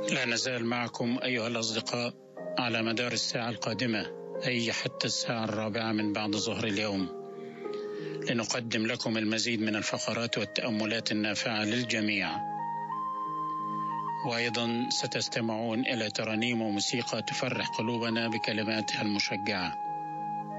لا نزال معكم أيها الأصدقاء على مدار الساعة القادمة، أي حتى الساعة 4 من بعد ظهر اليوم، لنقدم لكم المزيد من الفقرات والتأملات النافعة للجميع. وأيضا ستستمعون إلى ترانيم وموسيقى تفرح قلوبنا بكلماتها المشجعة.